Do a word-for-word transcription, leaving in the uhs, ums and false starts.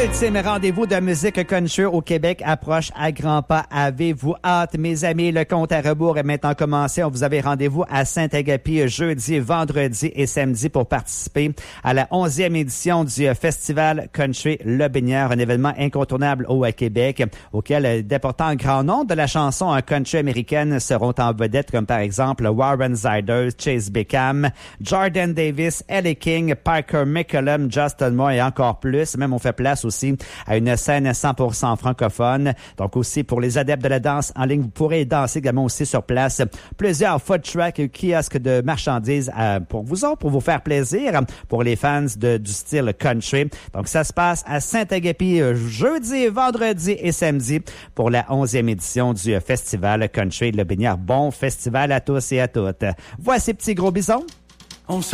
L'ultime rendez-vous de musique country au Québec approche à grands pas. Avez-vous hâte, mes amis? Le compte à rebours est maintenant commencé. On vous avait rendez-vous à Saint-Agapi jeudi, vendredi et samedi pour participer à la onzième édition du Festival Country Lobinière, un événement incontournable au Québec auquel d'importants grands noms de la chanson country américaine seront en vedette, comme par exemple Warren Ziders, Chase Bickham, Jordan Davis, Ellie King, Parker McCollum, Justin Moore et encore plus. Même on fait place aussi à une scène cent pour cent francophone. Donc aussi pour les adeptes de la danse en ligne, vous pourrez danser également aussi sur place. Plusieurs food trucks et kiosques de marchandises euh, pour vous autres, pour vous faire plaisir, pour les fans de, du style country. Donc ça se passe à Saint-Agapi jeudi, vendredi et samedi pour la onzième édition du Festival Country Lobinière. Bon festival à tous et à toutes. Voici Petit Gros Bison. On